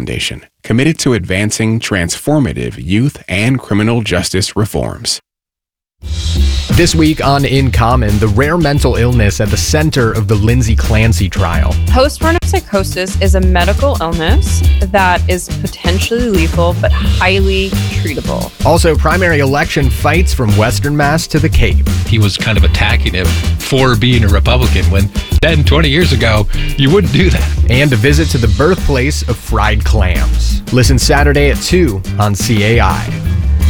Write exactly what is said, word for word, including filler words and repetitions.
Foundation, committed to advancing transformative youth and criminal justice reforms. This week on In Common, the rare mental illness at the center of the Lindsay Clancy trial. Postpartum psychosis is a medical illness that is potentially lethal but highly treatable. Also, primary election fights from Western Mass to the Cape. He was kind of attacking him for being a Republican when ten, twenty years ago, you wouldn't do that. And a visit to the birthplace of fried clams. Listen Saturday at two on C A I.